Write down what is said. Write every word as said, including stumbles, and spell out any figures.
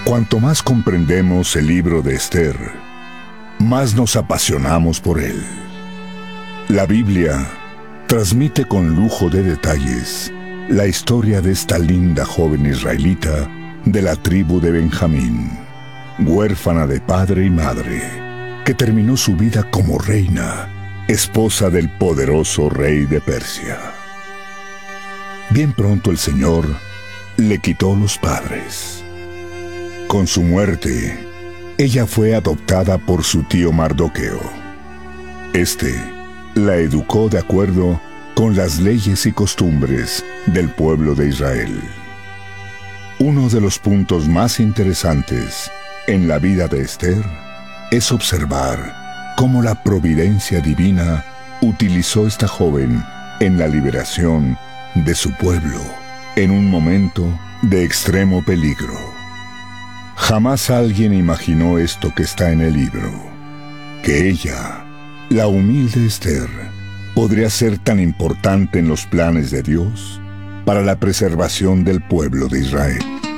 Cuanto más comprendemos el libro de Esther, más nos apasionamos por él. La Biblia transmite con lujo de detalles la historia de esta linda joven israelita de la tribu de Benjamín, huérfana de padre y madre, que terminó su vida como reina, esposa del poderoso rey de Persia. Bien pronto el Señor le quitó los padres. Con su muerte, ella fue adoptada por su tío Mardoqueo. Este la educó de acuerdo con las leyes y costumbres del pueblo de Israel. Uno de los puntos más interesantes en la vida de Esther es observar cómo la providencia divina utilizó esta joven en la liberación de su pueblo en un momento de extremo peligro. Jamás alguien imaginó esto que está en el libro, que ella, la humilde Esther, podría ser tan importante en los planes de Dios para la preservación del pueblo de Israel.